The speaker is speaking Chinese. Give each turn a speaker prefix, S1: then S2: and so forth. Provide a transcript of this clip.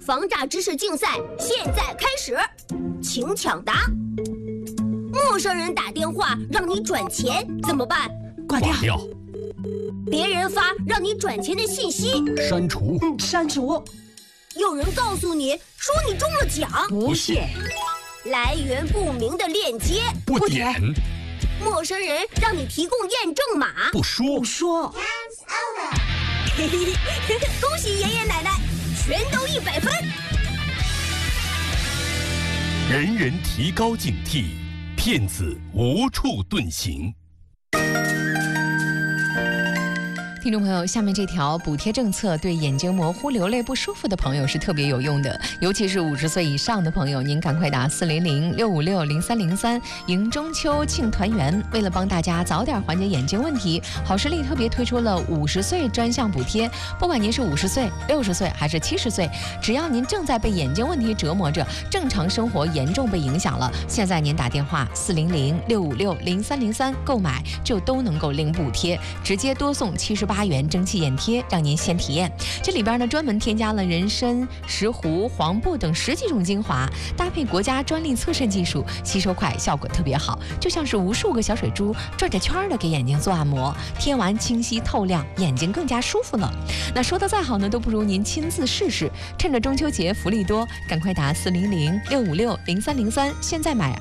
S1: 防诈知识竞赛现在开始，请抢答。陌生人打电话让你转钱怎么办？
S2: 挂掉。
S1: 别人发让你转钱的信息，
S2: 删除。
S3: 删除。
S1: 有人告诉你说你中了奖，
S3: 不信。
S1: 来源不明的链接，
S2: 不点。
S1: 陌生人让你提供验证码，
S2: 不说。
S1: 恭喜爷爷奶奶，全都100分。
S2: 人人提高警惕，骗子无处遁形。
S4: 听众朋友，下面这条补贴政策对眼睛模糊、流泪不舒服的朋友是特别有用的，尤其是50岁以上的朋友，您赶快打400-656-0303，迎中秋庆团圆。为了帮大家早点缓解眼睛问题，好视力特别推出了50岁专项补贴，不管您是50岁、60岁还是70岁，只要您正在被眼睛问题折磨着，正常生活严重被影响了，现在您打电话400-656-0303购买就都能够领补贴，直接多送78元蒸汽眼贴，让您先体验。这里边呢专门添加了人参、石斛、黄布等10几种精华，搭配国家专利测试技术，吸收快，效果特别好，就像是无数个小水珠转着圈的给眼睛做按摩，贴完清晰透亮，眼睛更加舒服了。那说的再好呢，都不如您亲自试试。趁着中秋节福利多，赶快打400-656-0303，现在买